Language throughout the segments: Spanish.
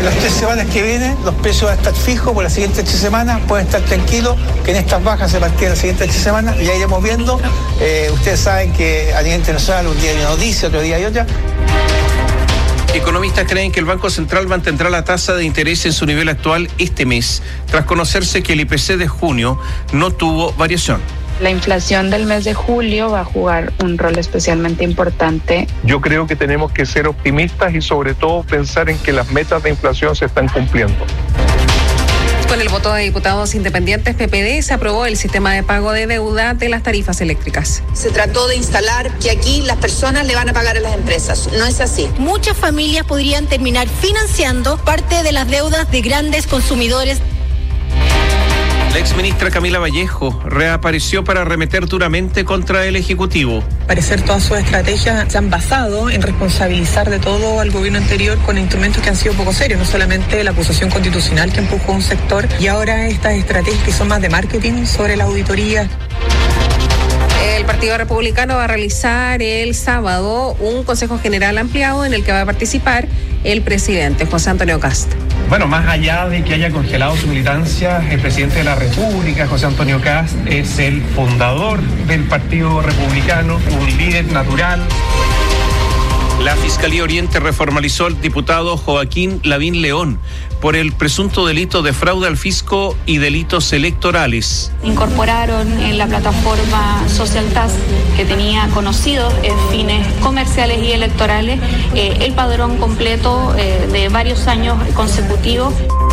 las 3 semanas que vienen los precios van a estar fijos por las siguientes 3 semanas. Pueden estar tranquilos que en estas bajas se mantienen las siguientes 3 semanas y ya iremos viendo. Ustedes saben que a nivel internacional un día hay una noticia, otro día hay otra. Economistas creen que el Banco Central mantendrá la tasa de interés en su nivel actual este mes, tras conocerse que el IPC de junio no tuvo variación. La inflación del mes de julio va a jugar un rol especialmente importante. Yo creo que tenemos que ser optimistas y sobre todo pensar en que las metas de inflación se están cumpliendo. Con el voto de diputados independientes PPD se aprobó el sistema de pago de deuda de las tarifas eléctricas. Se trató de instalar que aquí las personas le van a pagar a las empresas. No es así. Muchas familias podrían terminar financiando parte de las deudas de grandes consumidores. La exministra Camila Vallejo reapareció para arremeter duramente contra el Ejecutivo. Al parecer todas sus estrategias se han basado en responsabilizar de todo al gobierno anterior con instrumentos que han sido poco serios, no solamente la acusación constitucional que empujó un sector y ahora estas estrategias que son más de marketing sobre la auditoría. El Partido Republicano va a realizar el sábado un Consejo General ampliado en el que va a participar el presidente José Antonio Kast. Bueno, más allá de que haya congelado su militancia, el presidente de la República, José Antonio Kast, es el fundador del Partido Republicano, un líder natural. La Fiscalía Oriente reformalizó al diputado Joaquín Lavín León por el presunto delito de fraude al fisco y delitos electorales. Incorporaron en la plataforma Social Task, que tenía conocidos fines comerciales y electorales, el padrón completo de varios años consecutivos.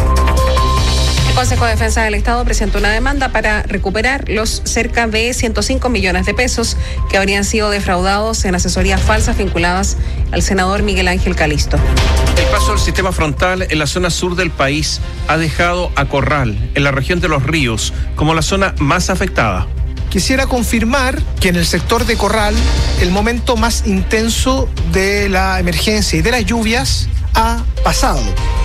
El Consejo de Defensa del Estado presentó una demanda para recuperar los cerca de 105 millones de pesos que habrían sido defraudados en asesorías falsas vinculadas al senador Miguel Ángel Calisto. El paso del sistema frontal en la zona sur del país ha dejado a Corral, en la región de Los Ríos, como la zona más afectada. Quisiera confirmar que en el sector de Corral el momento más intenso de la emergencia y de las lluvias ha pasado.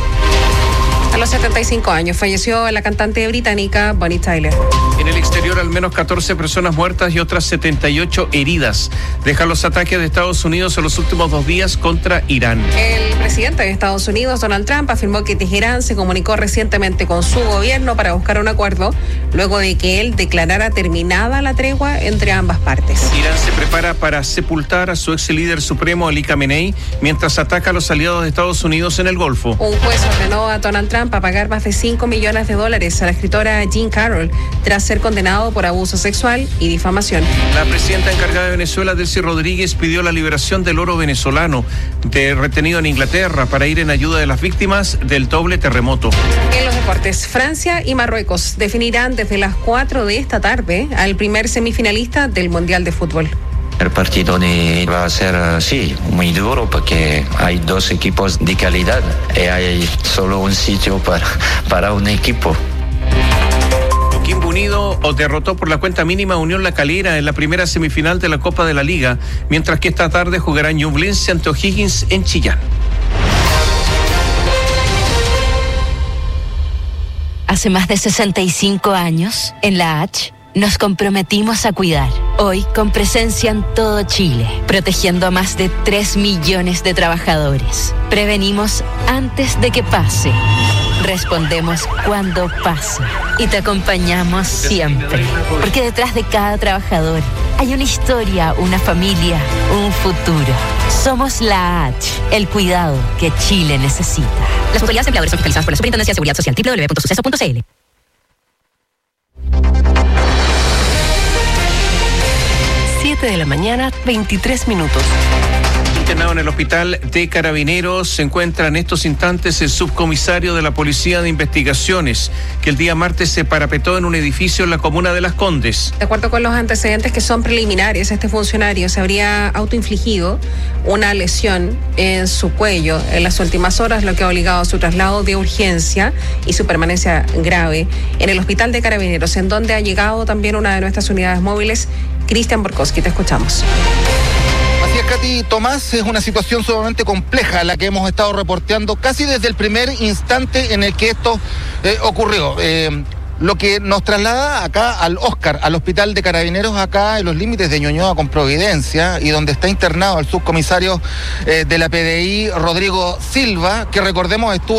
A los 75 años falleció la cantante británica Bonnie Tyler. En el exterior, al menos 14 personas muertas y otras 78 heridas. Dejan los ataques de Estados Unidos en los últimos 2 días contra Irán. El presidente de Estados Unidos, Donald Trump, afirmó que Teherán se comunicó recientemente con su gobierno para buscar un acuerdo, luego de que él declarara terminada la tregua entre ambas partes. Irán se prepara para sepultar a su ex líder supremo, Ali Khamenei, mientras ataca a los aliados de Estados Unidos en el Golfo. Un juez ordenó a Donald Trump a pagar más de $5 millones a la escritora Jean Carroll tras ser condenado por abuso sexual y difamación. La presidenta encargada de Venezuela, Delcy Rodríguez, pidió la liberación del oro venezolano retenido en Inglaterra para ir en ayuda de las víctimas del doble terremoto. En los deportes, Francia y Marruecos definirán desde las 4 de esta tarde al primer semifinalista del Mundial de Fútbol. El partido va a ser, sí, muy duro porque hay 2 equipos de calidad y hay solo un sitio para un equipo. Coquimbo Unido derrotó por la cuenta mínima a Unión La Calera en la primera semifinal de la Copa de la Liga, mientras que esta tarde jugarán Ñublense ante O'Higgins en Chillán. Hace más de 65 años, en la H, nos comprometimos a cuidar. Hoy, con presencia en todo Chile, protegiendo a más de 3 millones de trabajadores. Prevenimos antes de que pase. Respondemos cuando pase. Y te acompañamos siempre. Porque detrás de cada trabajador hay una historia, una familia, un futuro. Somos la H, el cuidado que Chile necesita. Las autoridades empleadoras son fiscalizadas por la Superintendencia de Seguridad Social, www.suceso.cl. 7:23 a.m. Internado en el hospital de Carabineros se encuentra en estos instantes el subcomisario de la Policía de Investigaciones, que el día martes se parapetó en un edificio en la comuna de Las Condes. De acuerdo con los antecedentes que son preliminares, este funcionario se habría autoinfligido una lesión en su cuello en las últimas horas, lo que ha obligado a su traslado de urgencia y su permanencia grave en el hospital de Carabineros, en donde ha llegado también una de nuestras unidades móviles. Cristian Borkowski, te escuchamos. Así es, Katy. Tomás, es una situación sumamente compleja la que hemos estado reporteando casi desde el primer instante en el que esto ocurrió. Lo que nos traslada acá al Oscar, al hospital de Carabineros, acá en los límites de Ñuñoa con Providencia, y donde está internado el subcomisario de la PDI, Rodrigo Silva, que recordemos estuvo